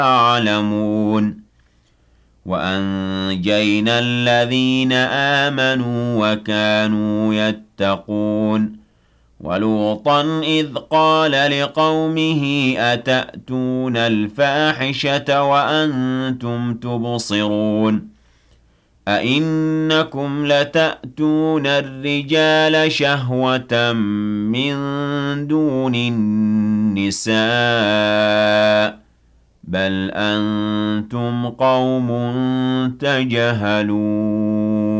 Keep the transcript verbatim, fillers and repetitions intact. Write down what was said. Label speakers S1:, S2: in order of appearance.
S1: يعلمون وأنجينا الذين آمنوا وكانوا يتقون ولوطا إذ قال لقومه أتأتون الفاحشة وأنتم تبصرون أئنكم لتأتون الرجال شهوة من دون النساء بل أنتم قوم تجهلون